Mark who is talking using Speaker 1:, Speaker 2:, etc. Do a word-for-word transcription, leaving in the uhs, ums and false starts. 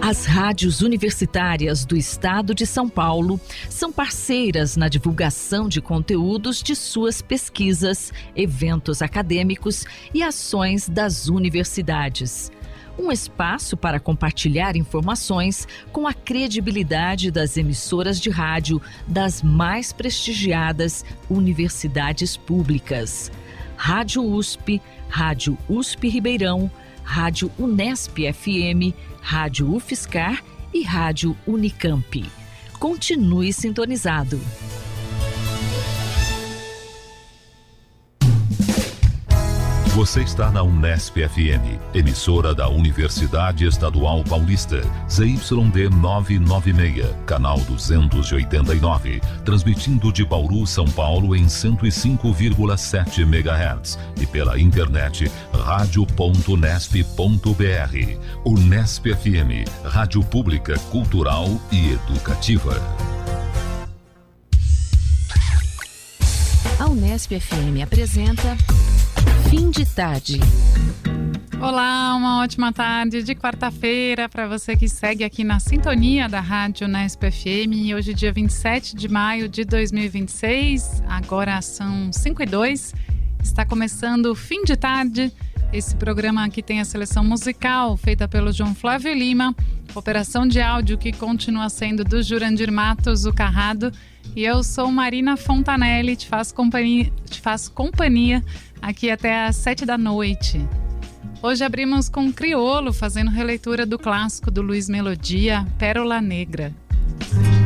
Speaker 1: As rádios universitárias do Estado de São Paulo são parceiras na divulgação de conteúdos de suas pesquisas, eventos acadêmicos e ações das universidades. Um espaço para compartilhar informações com a credibilidade das emissoras de rádio das mais prestigiadas universidades públicas. Rádio U S P, Rádio U S P Ribeirão, Rádio Unesp F M, Rádio UFSCar e Rádio Unicamp. Continue sintonizado.
Speaker 2: Você está na Unesp F M, emissora da Universidade Estadual Paulista, Z Y D novecentos e noventa e seis, canal duzentos e oitenta e nove, transmitindo de Bauru, São Paulo em cento e cinco vírgula sete megahertz e pela internet rádio ponto unesp ponto br. Unesp F M, rádio pública, cultural e educativa.
Speaker 1: A Unesp F M apresenta Fim de Tarde.
Speaker 3: Olá, uma ótima tarde de quarta-feira para você que segue aqui na sintonia da Rádio Unesp F M. Hoje, dia vinte e sete de maio de dois mil e vinte e seis, agora são cinco e dois. Está começando o Fim de Tarde. Esse programa aqui tem a seleção musical feita pelo João Flávio Lima, operação de áudio que continua sendo do Jurandir Matos, o Carrado. E eu sou Marina Fontanelli, te faço companhia, te faço companhia aqui até às sete da noite. Hoje abrimos com Criolo, fazendo releitura do clássico do Luiz Melodia, Pérola Negra.